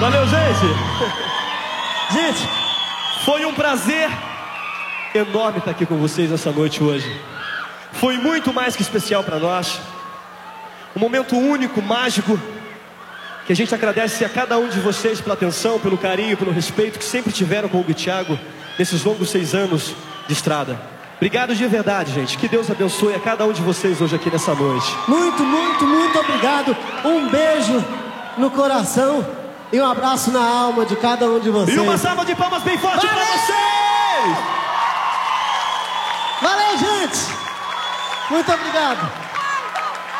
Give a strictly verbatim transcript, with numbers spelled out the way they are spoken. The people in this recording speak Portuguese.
Valeu, gente. Gente, foi um prazer enorme estar aqui com vocês nessa noite hoje. Foi muito mais que especial para nós. Um momento único, mágico, que a gente agradece a cada um de vocês pela atenção, pelo carinho, pelo respeito que sempre tiveram com o Thiago nesses longos seis anos de estrada. Obrigado de verdade, gente. Que Deus abençoe a cada um de vocês hoje aqui nessa noite. Muito, muito, muito obrigado. Um beijo no coração e um abraço na alma de cada um de vocês. E uma salva de palmas bem forte para vocês! Valeu, gente! Muito obrigado!